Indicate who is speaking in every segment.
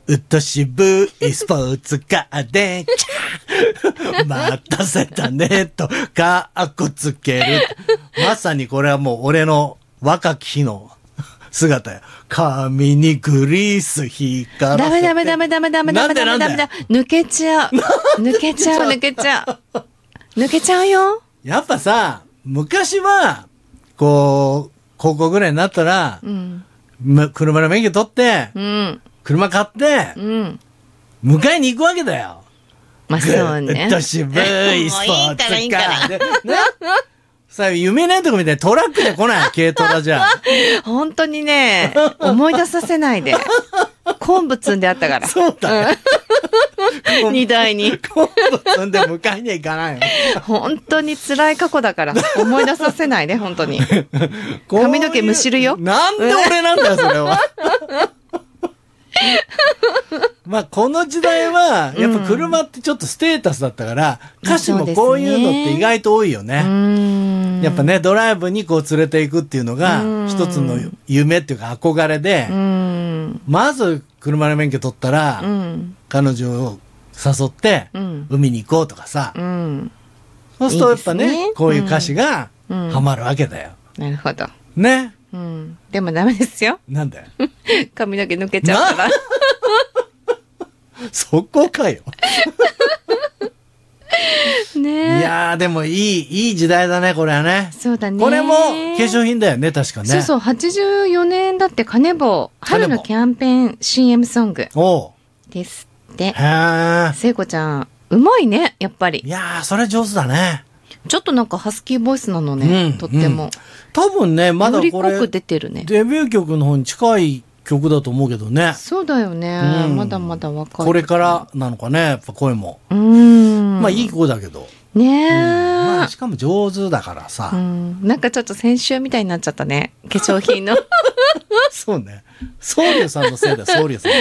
Speaker 1: うっと渋いスポーツカーで、待たせたね、と、かっこつける。まさにこれはもう俺の若き日の姿や。髪にグリース光らせて。
Speaker 2: ダメ。抜けちゃう。抜けちゃうよ。
Speaker 1: やっぱさ、昔は、こう、高校ぐらいになったら、車の免許取って、車買って、迎えに行くわけだよ。
Speaker 2: まあそうね。
Speaker 1: ぐっと渋いスポーツカーで。ね。さあ、夢ないとこみたいにトラックで来ない、軽トラじゃ。
Speaker 2: 本当にね、思い出させないで。昆布積んであったから。
Speaker 1: そうだね。
Speaker 2: 荷台に。
Speaker 1: 昆布積んで迎えには行かないよ。
Speaker 2: 本当に辛い過去だから。思い出させないで、本当に。髪の毛むしるよ。
Speaker 1: なんで俺なんだよ、それは。まあ、この時代は、やっぱ車ってちょっとステータスだったから、歌詞もこういうのって意外と多いよね。やっぱね、ドライブにこう連れていくっていうのが、一つの夢っていうか憧れで、まず車の免許取ったら、彼女を誘って、海に行こうとかさ、そうするとやっぱね、こういう歌詞がハマるわけだよ。
Speaker 2: なるほど。
Speaker 1: ね。
Speaker 2: でもダメですよ。
Speaker 1: なんだよ。
Speaker 2: 髪の毛抜けちゃうから。
Speaker 1: そこかよ。
Speaker 2: ねえ。
Speaker 1: いやー、でもいい時代だね、これはね。
Speaker 2: そうだね。
Speaker 1: これも化粧品だよね、確かね。
Speaker 2: そう、84年だってカネボウ、春のキャンペーン CM ソングですって。聖子ちゃん、うまいね、やっぱり。
Speaker 1: いやー、それ上手だね。
Speaker 2: ちょっとなんかハスキーボイスなのね、とっても。
Speaker 1: 多分ね、まだこれ、
Speaker 2: より濃く出てるね。
Speaker 1: デビュー曲の方に近い曲だと思うけどね。
Speaker 2: そうだよね。まだまだ若い。
Speaker 1: これからなのかね、やっぱ声も。まあいい声だけど。
Speaker 2: ねえ。
Speaker 1: まあしかも上手だからさ。
Speaker 2: なんかちょっと先週みたいになっちゃったね。化粧品の。
Speaker 1: そうね。ソウリュウさんのせいだよ、ソウリュウさん。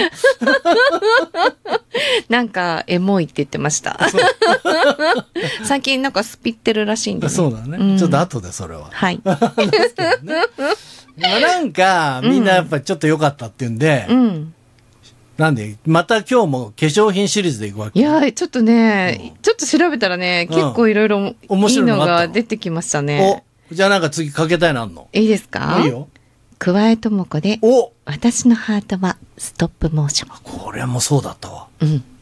Speaker 2: なんか、エモいって言ってました。最近なんかスピってるらしいんで、ね。
Speaker 1: そうだね。ちょっと後でそれは。
Speaker 2: はい。
Speaker 1: ですけどね。なんか、みんなやっぱりちょっと良かったっていうんで、なんで、また今日も化粧品シリーズでいくわけ。
Speaker 2: いや、ちょっとね、ちょっと調べたらね、結構いろいろいいのが出てきましたね。
Speaker 1: お、じゃあなんか次かけたいのあんの？
Speaker 2: いいですか？
Speaker 1: いいよ。
Speaker 2: 桑江智子で、私のハートはストップモーション。
Speaker 1: これもそうだったわ。
Speaker 2: うん。